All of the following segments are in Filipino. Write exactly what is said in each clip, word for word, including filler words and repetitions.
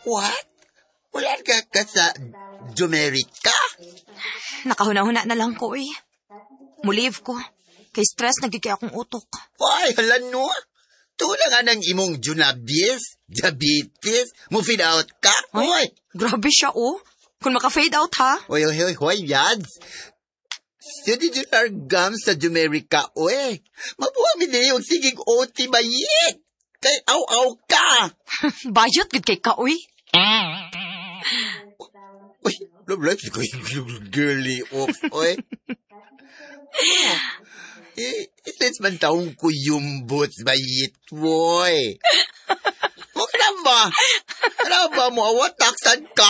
What? Wala ka ka sa Jumerica? Nakahuna-huna na lang ko eh. Mulive ko. Kay stress nagigay akong utok. Ay, halan no? Tula nga ng imong junabis, diabetes, mo feed out ka? Ay, Oy! grabe siya oh. Kung maka-fade out ha. Oy, oy, oy, oy, yads. Sidi junar gam sa Jumerica, oy. Mabuha mi din yung sigig O T bayit. Kay aw-aw ka. Bayot gud kay ka uy. Uy, love life ko yung girly off, oy. Eh, ilis man taong ko yung boots bayit, boy. O ka na ba? Ano ba mo? Awat taksan ka.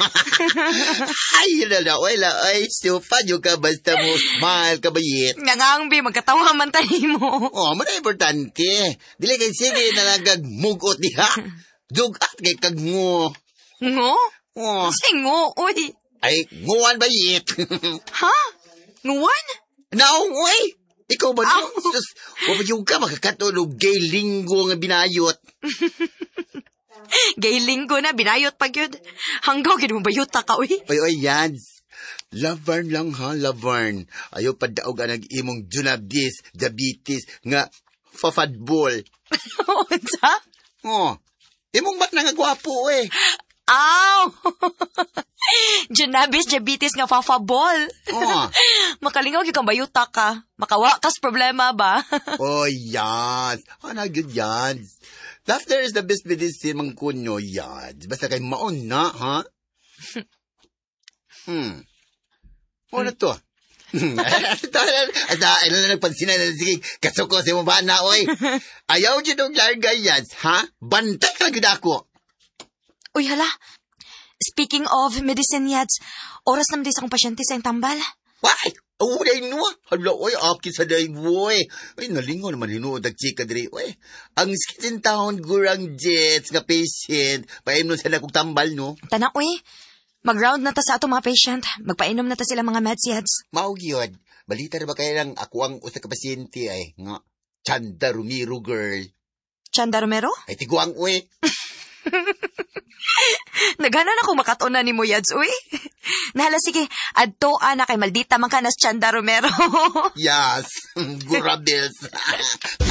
Ay, na na, oy, la, ay, sufa nyo ka, basta mo, mahal ka bayit. Nga nga ang bi, magkatawa man tayo mo. Oh, mo na importante. Dili kay sige na nagagmugot niya. Dugat kay kagmo. Ngo? Oh, Kasi ngo, uy. ay, nguwan bayit. Ha? Nguwan? Naong, oy! Ikaw ba no? Sus, wapayong ka makakatulog gay linggo nga binayot. Gay linggo na, binayot pag yun. Hanggaw, ginubayot ka, uy. Oy, oy, Yads. Lavern lang ha, Lavern. Ayaw pa daog ang nag-imong junabdis, diabetes, nga fafadball. Unsa? Oh, imong mat na nga gwapo eh. Aw! Junabis, diabetes nga fafabol. Oh. Makalingaw yung kang bayuta ka. Makawakas problema ba? Oh, Yads. Ano good, Yads? Laughter is the best medicine, mang kunyo, Yads. Basta kay maon na, ha? Hmm. Ano to? Ito, ano na nagpansinan na sige, kasuko si mo ba na, oy? Ayaw dyan nung larga, Yads, ha? Bantay ka lang yun ako. Uy, hala. Speaking of medicine yads, oras naman din sa akong pasyente sa yung tambal. Why? Uray no? Hala, oy, aki sa day, boy. Ay, nalingo naman hinuod ang chika diri, oy. Ang skitin taon gurang jets nga patient, paimnon sila kong tambal, no? Tana, uy. Mag-round na ta sa ato mga patient. Magpainom na ta sila mga meds yads. Maog yun. Balita na ba kayo lang ako ang usa ka pasyente ay nga Chanda Rumiro girl. Chanda Romero? Ay tiguang uy. Naghanan ako makatuna ni mo yads, uy. Nahala, sige. Adto, ana kay maldita man ka nas Chanda Romero. Yes. Gurabils.